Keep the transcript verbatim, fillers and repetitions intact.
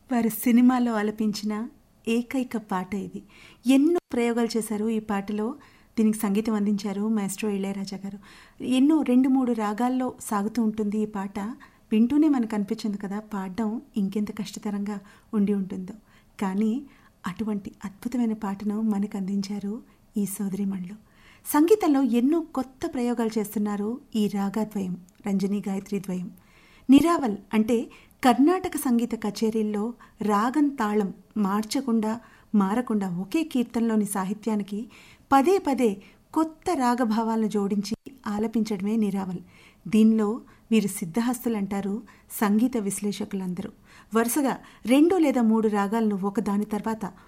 వారు సినిమాలో ఆలపించిన ఏకైక పాట ఇది. ఎన్నో ప్రయోగాలు చేశారు ఈ పాటలో. దీనికి సంగీతం అందించారు మాస్ట్రో ఇళయరాజా గారు. ఎన్నో రెండు మూడు రాగాల్లో సాగుతూ ఉంటుంది ఈ పాట. వింటూనే మనకు అనిపించింది కదా, పాడడం ఇంకెంత కష్టతరంగా ఉండి ఉంటుందో. కానీ అటువంటి అద్భుతమైన పాటను మనకు అందించారు ఈ సోదరిమణులు. సంగీతంలో ఎన్నో కొత్త ప్రయోగాలు చేస్తున్నారు ఈ రాగాద్వయం, రంజని గాయత్రి ద్వయం. నిరావల్ అంటే కర్ణాటక సంగీత కచేరీల్లో రాగం తాళం మార్చకుండా మారకుండా ఒకే కీర్తనలోని సాహిత్యానికి పదే పదే కొత్త రాగభావాలను జోడించి ఆలపించడమే నిరావల్. దీనిలో వీరు సిద్ధహస్తులు అంటారు సంగీత విశ్లేషకులందరూ. వరుసగా రెండు లేదా మూడు రాగాలను ఒకదాని తర్వాత